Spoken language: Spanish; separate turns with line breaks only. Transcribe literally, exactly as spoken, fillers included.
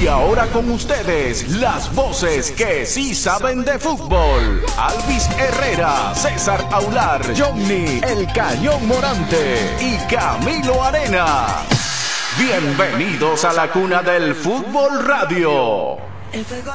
Y ahora con ustedes, las voces que sí saben de fútbol. Alvis Herrera, César Aular, Johnny El Cañón Morante y Camilo Arena. Bienvenidos a la cuna del Fútbol Radio.